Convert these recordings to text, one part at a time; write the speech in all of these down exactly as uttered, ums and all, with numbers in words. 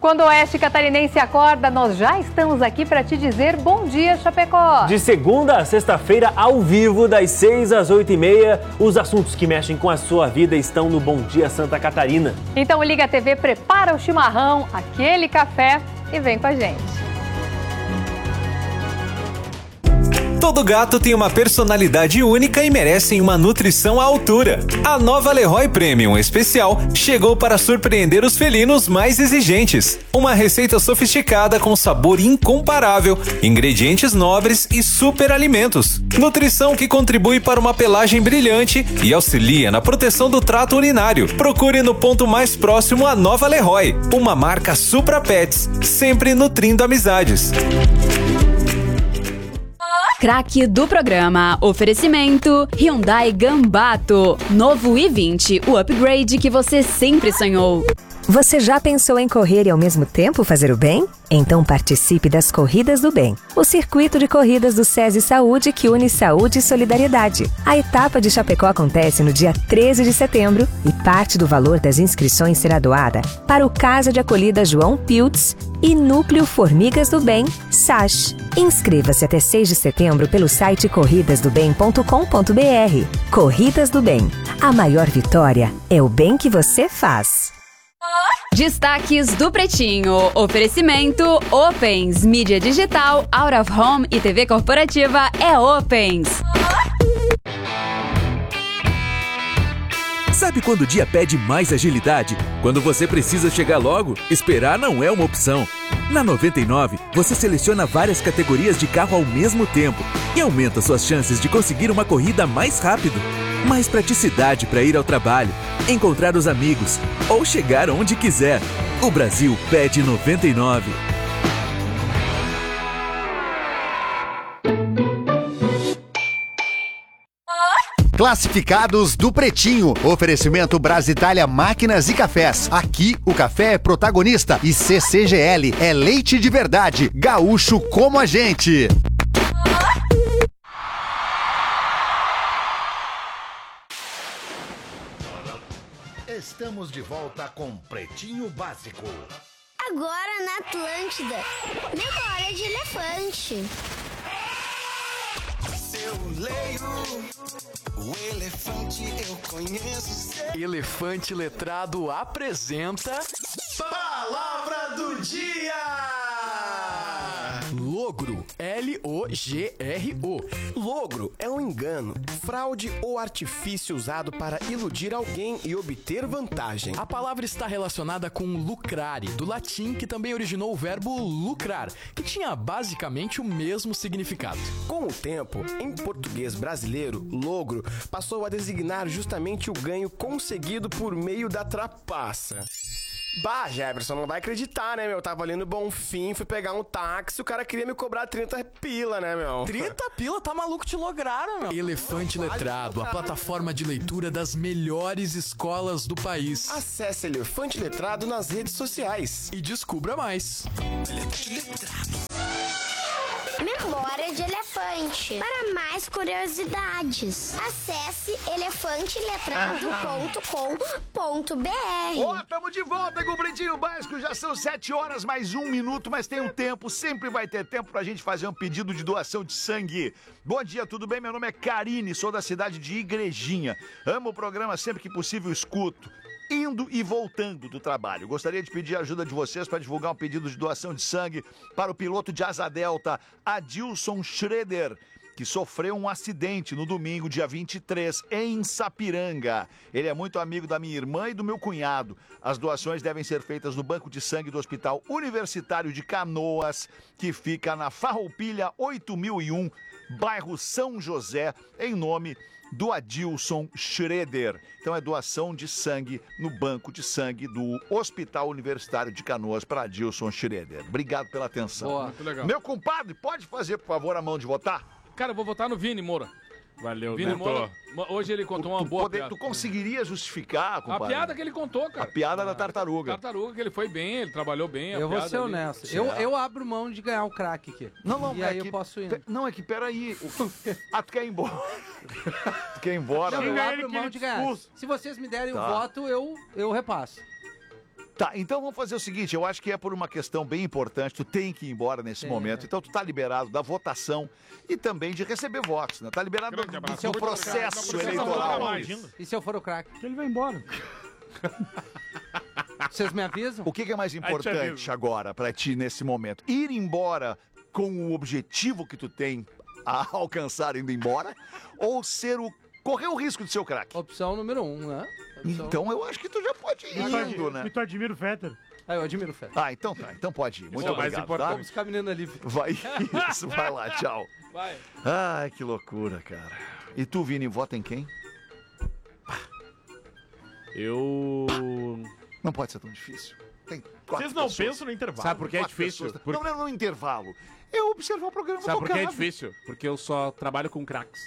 Quando o Oeste Catarinense acorda, nós já estamos aqui para te dizer bom dia, Chapecó. De segunda a sexta-feira, ao vivo, das seis às oito e meia, os assuntos que mexem com a sua vida estão no Bom Dia Santa Catarina. Então liga a T V, prepara o chimarrão, aquele café e vem com a gente. Todo gato tem uma personalidade única e merecem uma nutrição à altura. A nova Leroy Premium Especial chegou para surpreender os felinos mais exigentes. Uma receita sofisticada com sabor incomparável, ingredientes nobres e super alimentos. Nutrição que contribui para uma pelagem brilhante e auxilia na proteção do trato urinário. Procure no ponto mais próximo a nova Leroy, uma marca Supra Pets, sempre nutrindo amizades. Craque do programa. Oferecimento Hyundai Gambato. Novo i vinte, o upgrade que você sempre sonhou. Você já pensou em correr e ao mesmo tempo fazer o bem? Então participe das Corridas do Bem, o circuito de corridas do SESI Saúde que une saúde e solidariedade. A etapa de Chapecó acontece no dia treze de setembro e parte do valor das inscrições será doada para o Casa de Acolhida João Piltz e Núcleo Formigas do Bem, S A S. Inscreva-se até seis de setembro pelo site corridas do bem ponto com ponto b r. Corridas do Bem. A maior vitória é o bem que você faz. Destaques do Pretinho. Oferecimento Opens. Mídia digital, out of home e T V corporativa é Opens. Sabe quando o dia pede mais agilidade? Quando você precisa chegar logo, esperar não é uma opção. Na noventa e nove, você seleciona várias categorias de carro ao mesmo tempo e aumenta suas chances de conseguir uma corrida mais rápido. Mais praticidade para ir ao trabalho, encontrar os amigos ou chegar onde quiser. O Brasil pede noventa e nove. Classificados do Pretinho. Oferecimento Brasitália Máquinas e Cafés. Aqui o café é protagonista e C C G L é leite de verdade. Gaúcho como a gente. Estamos de volta com Pretinho Básico. Agora na Atlântida, memória de elefante. Se eu leio o elefante, eu conheço. Elefante Letrado apresenta Palavra do Dia! Logro, L O G R O. Logro é um engano, fraude ou artifício usado para iludir alguém e obter vantagem. A palavra está relacionada com lucrare, do latim, que também originou o verbo lucrar, que tinha basicamente o mesmo significado. Com o tempo, em português brasileiro, logro passou a designar justamente o ganho conseguido por meio da trapaça. Bah, Jefferson, não vai acreditar, né, meu? Tava ali no Bonfim, fui pegar um táxi, o cara queria me cobrar trinta pila, né, meu? trinta pila? Tá maluco, te lograram, meu. Elefante Letrado, a plataforma de leitura das melhores escolas do país. Acesse Elefante Letrado nas redes sociais e descubra mais. Elefante Letrado. Memória de elefante. Para mais curiosidades, acesse elefante letrado ponto com ponto b r. Ó, oh, tamo de volta com o Pretinho Básico. Já são sete horas, mais um minuto, mas tem um tempo, sempre vai ter tempo pra gente fazer um pedido de doação de sangue. Bom dia, tudo bem? Meu nome é Karine, sou da cidade de Igrejinha. Amo o programa, sempre que possível escuto. Indo e voltando do trabalho. Gostaria de pedir a ajuda de vocês para divulgar um pedido de doação de sangue para o piloto de Asa Delta, Adilson Schroeder, que sofreu um acidente no domingo, dia vinte e três, em Sapiranga. Ele é muito amigo da minha irmã e do meu cunhado. As doações devem ser feitas no Banco de Sangue do Hospital Universitário de Canoas, que fica na Farroupilha oito mil e um, bairro São José, em nome do Adilson Schroeder. Então é doação de sangue no Banco de Sangue do Hospital Universitário de Canoas para Adilson Schroeder. Obrigado pela atenção. Boa, muito legal. Meu compadre, pode fazer, por favor, a mão de votar? Cara, eu vou votar no Vini Moura. Valeu, Vini doutor. Moura, hoje ele contou uma tu, boa poder, piada. Tu conseguiria justificar, compadre? A piada que ele contou, cara. A piada da tartaruga. Tartaruga, que ele foi bem, ele trabalhou bem. A eu vou ser ali. honesto. Eu, eu abro mão de ganhar o craque aqui. Não, não, e é aí que, eu posso ir. Pe, não, é que peraí. O, ah, tu quer ir embora? Tu quer ir embora? Não, eu não. abro mão de ganhar. Se vocês me derem o tá. voto, eu, eu repasso. Tá, então vamos fazer o seguinte, eu acho que é por uma questão bem importante, tu tem que ir embora nesse Tem, momento, né? então tu tá liberado da votação e também de receber votos, né? Tá liberado do, do seu processo eleitoral. E se eu for o craque? Ele vai embora. Vocês me avisam? O que, que é mais importante agora pra ti nesse momento? Ir embora com o objetivo que tu tem a alcançar indo embora ou ser o correr o risco de ser o craque? Opção número um, né? Opção... Então eu acho que tu já pode ir indo, né? E tu admira o Fetter? Ah, eu admiro o Fetter. Ah, então tá, então pode ir. Muito Pô, obrigado, mais tá? Vamos ficar menino ali. Vai, isso, vai lá, tchau. Vai. Ai, que loucura, cara. E tu, Vini, vota em quem? Eu... Não pode ser tão difícil. Tem quatro Vocês não pessoas. pensam no intervalo. Sabe por que é Quatro difícil? pessoas. Por- Não, não, no intervalo. É observar o programa Sabe por que é tocado. difícil? Porque eu só trabalho com craques.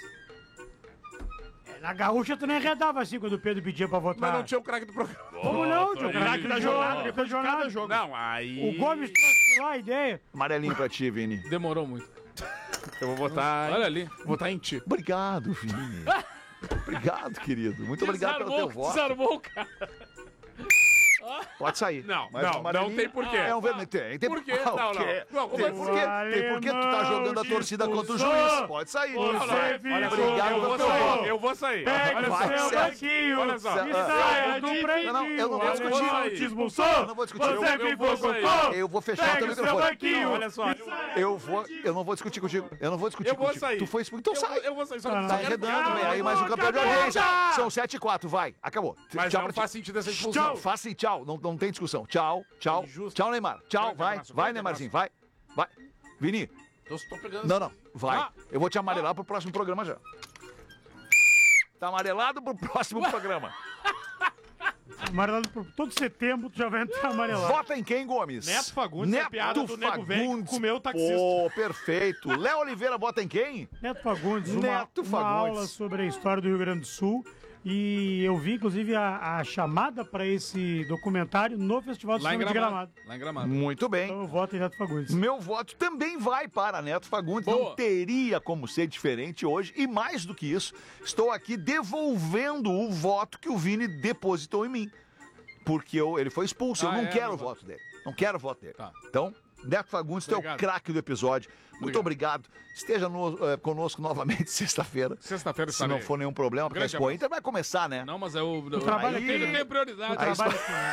Na gaúcha tu nem arredava assim quando o Pedro pedia pra votar. Mas não tinha o craque do programa. Como não? Tinha o Ele- craque ele da jogou, jornada, depois de jornada. jogo. Não, aí... O Gomes trouxe lá a ideia. Amarelinho pra ti, Vini. Demorou muito. Eu vou votar... Olha ali. Vou votar em ti. Obrigado, Vini. Obrigado, querido. Muito obrigado pelo teu voto. Desarmou o cara. Pode sair. Não, Mas não, o amarelinho- não tem porquê. É um vermelho. Tem, tem Por quê? Ah, o Não, não. quê? Não, como Tem é que- porquê? Tem porquê tu tá jogando a torcida contra o juiz. Pode sair. Não, não, Você olha só, obrigado eu pelo vou teu sair, voto. eu vou sair. Pega Olha o só, seu sério. banquinho Olha só. e Ah, saia do Não, não, eu não vou prédio. discutir. Alemão Eu te expulsou? Eu não vou discutir. Você Eu- eu ficou vou sair. cocô? Eu vou fechar o teu Pega o seu microfone. banquinho. Não, olha só. e saia. Eu vou, eu não vou discutir contigo. Eu não vou discutir Eu vou contigo. sair. Tu foi expulso, então Eu- sai. Eu vou sair. Só Não, não. Tá só quero- arredando, velho. Aí mais um campeão de Acabou, audiência. tá. São sete e quatro, vai. Acabou. Mas Tchau não pra ti. faz sentido essa expulsão. Tchau. Faça e tchau. Não, não tem discussão. Tchau, tchau. Injusto. Tchau, Neymar. Tchau, Grande vai. abraço, Vai, grande Neymarzinho, vai. Vai. Vini, Eu tô pegando... não, não. Vai. Ah. Eu vou te amarelar pro próximo programa já. Tá amarelado pro próximo programa. Amarelado por todo setembro, tu já vai entrar amarelado. Vota em quem, Gomes? Neto Fagundes, a piada do nego velho que Fagundes. comeu o taxista. Pô, perfeito. Léo Oliveira vota em quem? Neto Fagundes, uma, Neto uma Fagundes. aula sobre a história do Rio Grande do Sul. E eu vi, inclusive, a, a chamada para esse documentário no Festival de Lá em Cinema de Gramado. Gramado. Lá em Gramado. Muito bem. Então eu voto em Neto Fagundes. Meu voto também vai para Neto Fagundes. Não Boa. teria como ser diferente hoje. E mais do que isso, estou aqui devolvendo o voto que o Vini depositou em mim. Porque eu, ele foi expulso. Ah, eu não é, quero não o voto dele. Não quero o voto dele. Tá. Então, Neto Fagundes, tu é o Obrigado. craque do episódio. Muito obrigado. Esteja no- eh, conosco novamente sexta-feira. Sexta-feira Se não estarei. for nenhum problema, porque a Grande Expo abraço. Inter vai começar, né? Não, mas eu... eu trabalho eu aqui. tenho, eu tenho prioridade. Aí Trabalho só- aqui, né?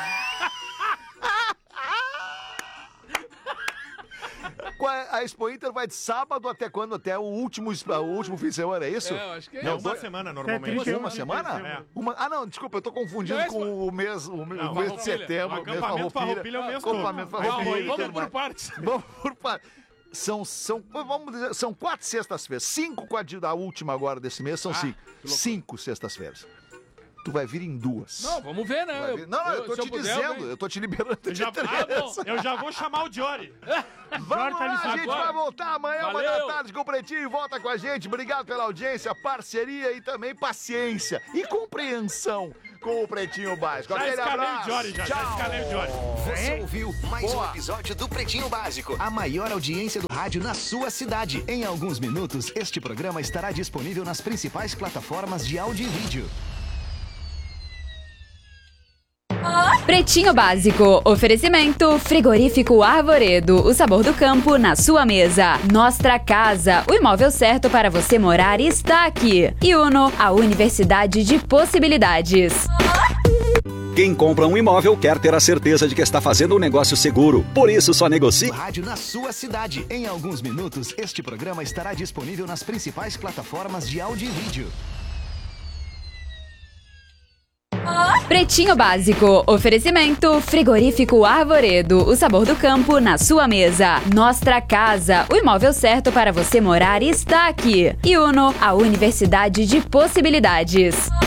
Qual é- A Expo Inter vai de sábado até quando? Até o último, o último fim de semana, é isso? É, eu acho que é. Não, É uma dois- semana Até normalmente. trinta e um Uma de semana? dezembro. Uma... Ah, não, desculpa, eu tô confundindo Não, é com o mês, o, mês- Não, o mês de Farroupilha. setembro. O o mês acampamento Farroupilha é o mês todo. Acampamento Calma, Farroupilha. vamos tudo por mais. partes. Vamos por partes. São, são, vamos dizer, são quatro sextas-feiras. Cinco com a de- da última agora desse mês, são Ah, cinco. que loucura. Cinco sextas-feiras. Tu vai vir em duas. Não, vamos ver, né? Vai vir- Não, não, eu tô se te puder, dizendo, venho. eu tô te liberando Eu de já, três. ah, bom, eu já vou chamar o Diori. Vamos lá, a gente agora. vai voltar amanhã, uma Valeu. da tarde, com o Pretinho. Volta com a gente. Obrigado pela audiência, parceria e também paciência e compreensão com o Pretinho Básico. Já Aquele escalei o abraço. Diori, já, já Tchau. escalei o Diori. Você ouviu mais Boa. um episódio do Pretinho Básico, a maior audiência do rádio na sua cidade. Em alguns minutos, este programa estará disponível nas principais plataformas de áudio e vídeo. Pretinho Básico. Oferecimento Frigorífico Arvoredo. O sabor do campo na sua mesa. Nostra Casa. O imóvel certo para você morar está aqui. E Uno, a Universidade de Possibilidades. Quem compra um imóvel quer ter a certeza de que está fazendo um negócio seguro. Por isso, só negocie. Rádio na sua cidade. Em alguns minutos, este programa estará disponível nas principais plataformas de áudio e vídeo. Pretinho Básico. Oferecimento Frigorífico Arvoredo. O sabor do campo na sua mesa. Nostra Casa. O imóvel certo para você morar está aqui. E Uno, a Universidade de Possibilidades.